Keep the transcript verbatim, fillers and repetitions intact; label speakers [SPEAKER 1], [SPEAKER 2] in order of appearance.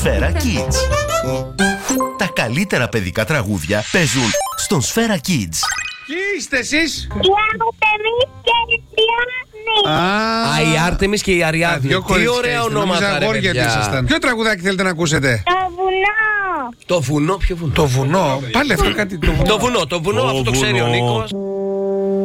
[SPEAKER 1] Σφαίρα Kids. Τα καλύτερα παιδικά τραγούδια παίζουν στον Σφαίρα Kids.
[SPEAKER 2] Ποιοι είστε εσείς?
[SPEAKER 3] Η Άρτεμις και η Αριάννη.
[SPEAKER 2] Α,
[SPEAKER 4] Α, η Άρτεμις και η Αριάδνη. Τι ωραία ονόματα, ρε παιδιά.
[SPEAKER 2] Ποιο τραγουδάκι θέλετε να ακούσετε?
[SPEAKER 3] Το βουνό.
[SPEAKER 4] Το βουνό, ποιο βουνό?
[SPEAKER 2] Το βουνό. Πάλι αυτό κάτι. Το βουνό.
[SPEAKER 4] Το βουνό, το βουνό, αυτό το ξέρει ο Νίκος.